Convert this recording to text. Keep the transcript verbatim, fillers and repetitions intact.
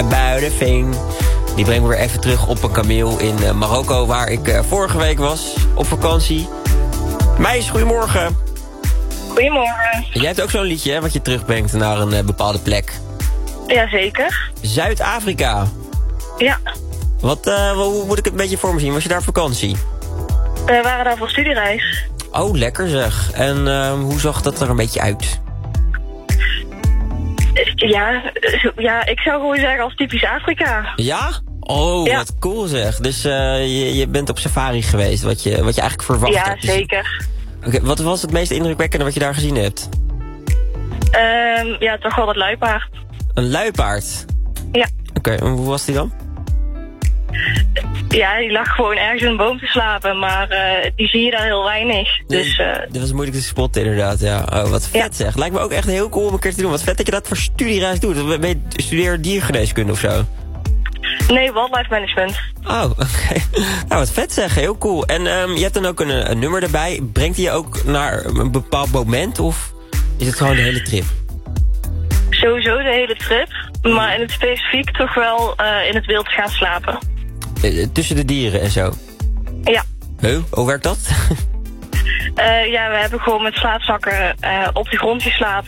about a thing. Die brengt me weer even terug op een kameel in uh, Marokko, waar ik uh, vorige week was op vakantie. Meis, goedemorgen. Goedemorgen. Jij hebt ook zo'n liedje, hè, wat je terugbrengt naar een uh, bepaalde plek. Jazeker. Zuid-Afrika. Ja. Wat, uh, hoe moet ik het een beetje voor me zien? Was je daar op vakantie? We waren daar voor studiereis. Oh, lekker zeg. En uh, hoe zag dat er een beetje uit? Ja, ja, ik zou gewoon zeggen als typisch Afrika. Ja? Oh, ja. Wat cool zeg. Dus uh, je, je bent op safari geweest, wat je, wat je eigenlijk verwacht ja, hebt. Ja, zeker. Oké, okay, wat was het meest indrukwekkende wat je daar gezien hebt? Um, ja, toch wel het luipaard. Een luipaard? Ja. Oké, okay, en hoe was die dan? Ja, die lag gewoon ergens in een boom te slapen, maar uh, die zie je daar heel weinig. Dus, uh... Dat was moeilijk te spotten inderdaad, ja. Oh, wat vet ja. zeg. Lijkt me ook echt heel cool om een keer te doen. Wat vet dat je dat voor studiereis doet. Ben je studeer diergeneeskunde of zo? Nee, wildlife management. Oh, oké. Okay. Nou, wat vet zeg. Heel cool. En um, je hebt dan ook een, een nummer erbij. Brengt hij je ook naar een bepaald moment of is het gewoon de hele trip? Sowieso de hele trip, maar in het specifiek toch wel uh, in het wild gaan slapen. Tussen de dieren en zo? Ja. Huh? Hoe werkt dat? uh, ja, we hebben gewoon met slaapzakken uh, op de grond geslapen